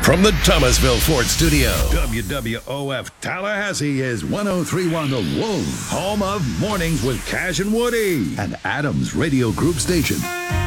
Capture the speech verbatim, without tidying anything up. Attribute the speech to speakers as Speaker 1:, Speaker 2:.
Speaker 1: From the Thomasville Ford Studio, W W O F Tallahassee is one oh three point one The Wolf, home of Mornings with Cash and Woody, and Adams Radio Group Station.